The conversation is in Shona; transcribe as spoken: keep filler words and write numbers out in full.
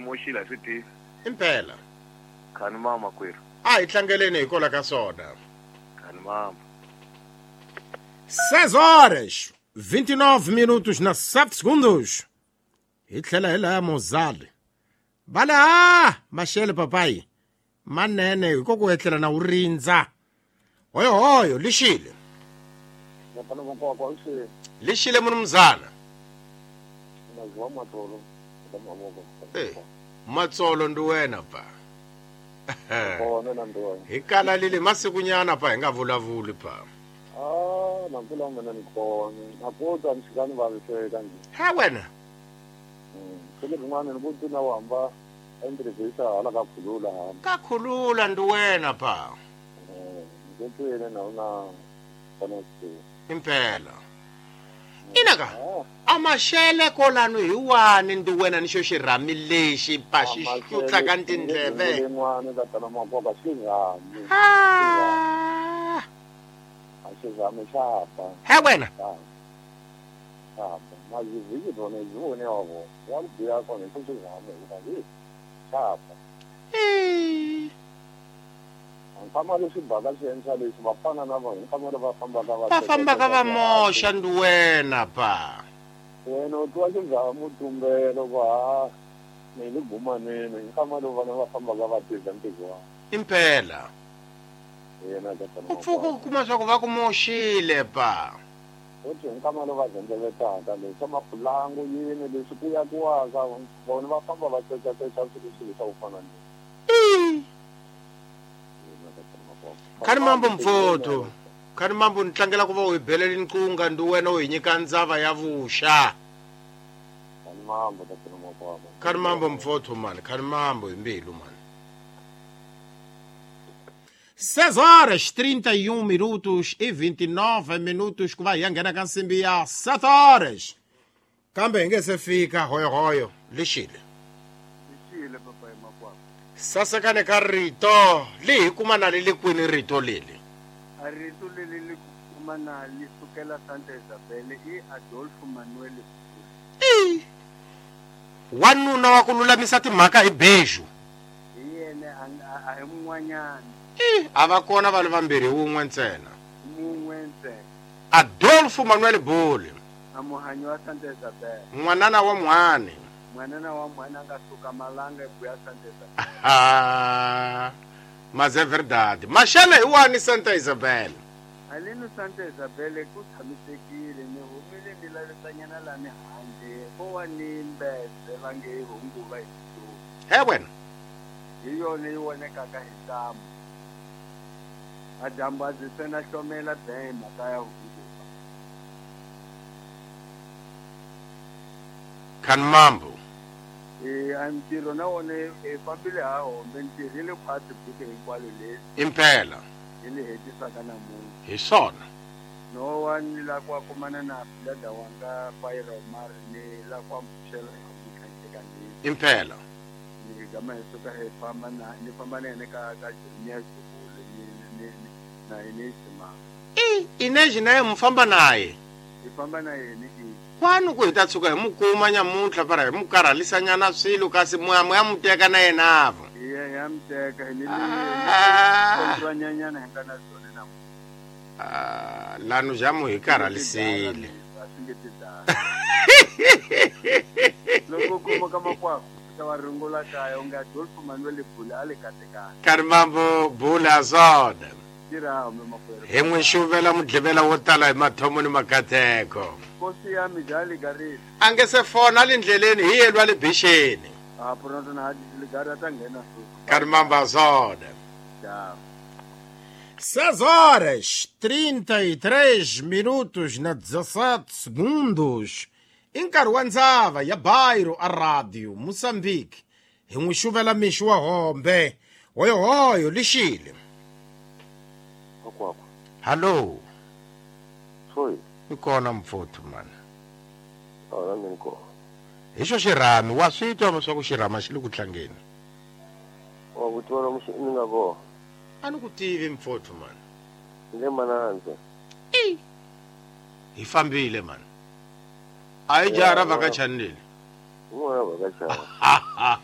moshila futhi impela khani mama kwethu a ihlangelene ikola ka soda khani mama seis horas vinte e nove minutos na sete segundos hi tlhela hi laya mozali va le ha Mashele papai manene hikoku etlela na u rindza hoyohoyo lixile lixile munumzana Eh, matsolo ndi wena pa hi kala lile masikunyana pa hi nga vulavuli pa Ah, nampula mina nikhona. Nakuta mshikani vaviseka nje. ha wena Mm. Kule rin'wana ni kuti na wamba endrevisa hala ka khulula ha. ka khulula ndi wena pa Eh, ngitwene na una konekti. impela inaka Ah, amashele kolano hi wani ndi wena nixo xirhami lexi pa xi hlutla ka tindleve n'wana ka tana makoka xingami. Ah, Xingami xapa. ha wena Xapa. Maziviki dona izone yavo. Ya biya kona ku xingami ukali. Xapa. Eh, Nkama leswi baka xiensa leswi vafana na vona nkama va famba ka va va famba ka va moxa ndi wena pa wena u twa xindzama mutumbelo va ni le gumaneni nkama lo vana va famba ka va tirha ntirho impela yena ka u pfuka u kuma swa ku va ku moxile pa uthi nkama lo va zendeletaka leswi mapulangu yini leswi ku ya kuwaka vona va famba va tsecateca swilo swilo swa ku fana ni Eh, khani mambo mfotho khani mambo ni tlangela ku va u hi beleli nqunga ndi wena u hi nyika ndzava ya vuxa khani mambo ka tino makwama khani mambo mfotho mani khani mambo hi mbilu mani seis horas trinta e um minutos e vinte e nove minutos ku va hi ya nghena ka nsimbi ya sete horas kambe hi nge se fika hoyohoyo lixile lixile papa emakwama sasekane ka rito lihi kuma na le le kwini rito leli a rito leli li kuma na li sukela Santa Isabel i Adolfo Manuel Eh, wanuna wa ku lulamisa timhaka hi beju hi yena a- a hi mun'wanyana Eh, a va kona va le vambirhi wun'we ntsena mun'we ntsena Adolfo Manuel Bole a muhanyi wa Santa Isabel n'wanana wa mhwani mwanana wa mwana nga suka malanga hi buya Santa Isabel Ah, mas é verdade Mashele hi wani Santa Isabel halini Santa Isabel ku tshamisekile ni humile ni lavisanyana la ni handle ko wa ni mbese va nge hi hunguva hi xitulu he wena hi yona yi vonekaka hi ntamu a dyambu a byi se na hlomela be mhaka ya hunguva khani mambo e a ntirho na wona hi fambile ha hombe ntirho yi le khwati buke hinkwalo lesi impela hi li hetisaka namuntlha hi swona no wa ni la ku kumana na blada wanga fire mar ni la ku mpfuxela hi mikhankeka ni impela ni gama hi suka hi famba na ni famba na yena ka ka Jeremiah Sukule ni ni ni- na yena sima Eh, ineji naye mfamba naye hi famba na yena i kwani ku hi ta tshuka hi mu kuma nyamuntlha para hi mu karhalisanyana swilo kasi moya moya mu teka na yena avo iya ya mteka hi ni Ah. ni nyanyana hi nga na zone na Ah, lanu jamu hi karhalisile a swi nge ti dala loko u kuma ka makwako ta va rungula kaya u nga Adolfo Manuel Bule a le katekani khani mambo Bula swona tirhame makwerhu hi n'wi xuvela mudlivela wo tala hi mathomo ni makateko kosi ya mi jali garili a nge se fona le ndleleni hi yelwa le bixeni a pronto na hadi ligari ta nghena so khani mambo swona ja seis horas trinta e três minutos na dezessete segundos i nkarhi wa ndzava ya Bairo a radio Moçambique hi n'wi xuvela mixi wa hombe hoyohoyo lixile makwama hallo soyi i kona mfuthu mani ah na mini ko hi xo xirhami wa swi twa swa ku xirhama xi le ku tlangeni wa vutona mushi ni nga vo a ni ku tivi mfuthu mani le manandze hi fambile mani a hi jaha ra vhakachanile n'wana va ka chava